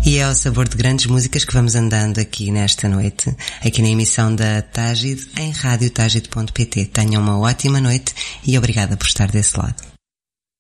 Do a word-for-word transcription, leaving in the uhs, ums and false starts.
E é ao sabor de grandes músicas que vamos andando aqui nesta noite, aqui na emissão da Tágide, em rádio tágide ponto pt. Tenham uma ótima noite e obrigada por estar desse lado.